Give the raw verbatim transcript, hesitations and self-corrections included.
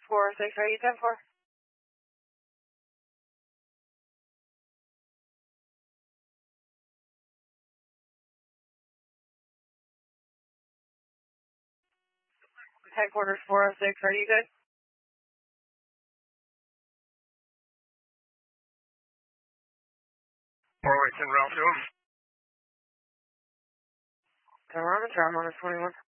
four oh six, are you ten four? Headquarters four oh six, are you good? four oh eight, ten route to him. Come on, I'm on twenty-one.